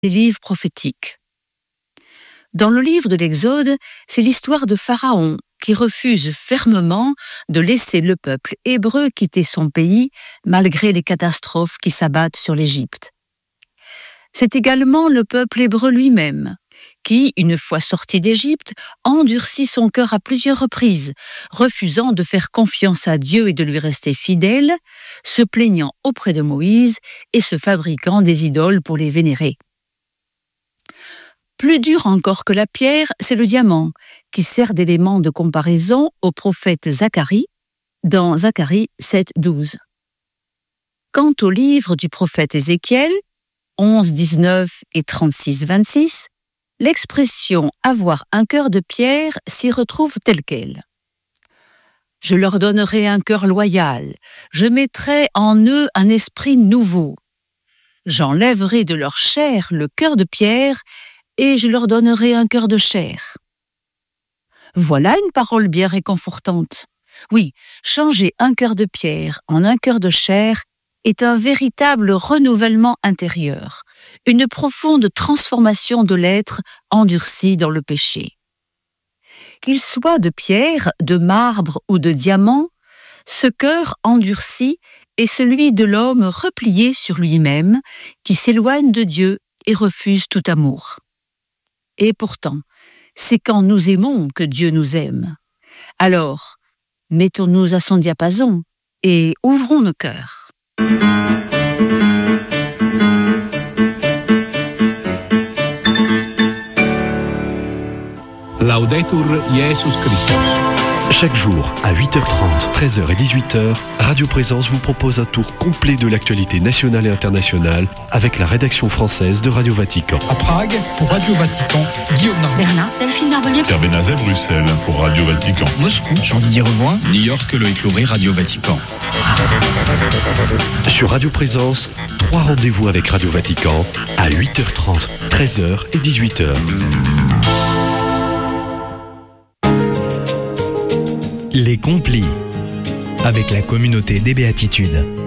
les livres prophétiques. Dans le livre de l'Exode, c'est l'histoire de Pharaon qui refuse fermement de laisser le peuple hébreu quitter son pays malgré les catastrophes qui s'abattent sur l'Égypte. C'est également le peuple hébreu lui-même qui, une fois sorti d'Égypte, endurcit son cœur à plusieurs reprises, refusant de faire confiance à Dieu et de lui rester fidèle, se plaignant auprès de Moïse et se fabriquant des idoles pour les vénérer. Plus dur encore que la pierre, c'est le diamant, qui sert d'élément de comparaison au prophète Zacharie, dans Zacharie 7:12. Quant au livre du prophète Ézéchiel, 11:19 et 36:26, l'expression « avoir un cœur de pierre » s'y retrouve telle quelle. « Je leur donnerai un cœur loyal, je mettrai en eux un esprit nouveau. J'enlèverai de leur chair le cœur de pierre et je leur donnerai un cœur de chair. » Voilà une parole bien réconfortante. Oui, changer un cœur de pierre en un cœur de chair est un véritable renouvellement intérieur, une profonde transformation de l'être endurci dans le péché. Qu'il soit de pierre, de marbre ou de diamant, ce cœur endurci est celui de l'homme replié sur lui-même, qui s'éloigne de Dieu et refuse tout amour. Et pourtant, c'est quand nous aimons que Dieu nous aime. Alors, mettons-nous à son diapason et ouvrons nos cœurs. Laudetur Jesus Christus. Chaque jour, à 8h30, 13h et 18h, Radio Présence vous propose un tour complet de l'actualité nationale et internationale avec la rédaction française de Radio Vatican. À Prague, pour Radio Vatican, Guillaume Narbonne. Berlin, Delphine Narbonnier. Pierre Benazet, Bruxelles, pour Radio Vatican. Moscou, Jean-Didier Revoin. New York, Loïc Lauré, Radio Vatican. Sur Radio Présence, 3 rendez-vous avec Radio Vatican à 8h30, 13h et 18h. Les Complis, avec la communauté des Béatitudes.